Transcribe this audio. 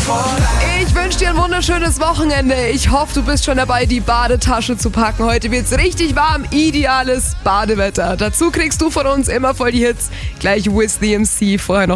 Ich wünsche dir ein wunderschönes Wochenende. Ich hoffe, du bist schon dabei, die Badetasche zu packen. Heute wird's richtig warm. Ideales Badewetter. Dazu kriegst du von uns immer voll die Hits. Gleich Wiz the MC. Vorher noch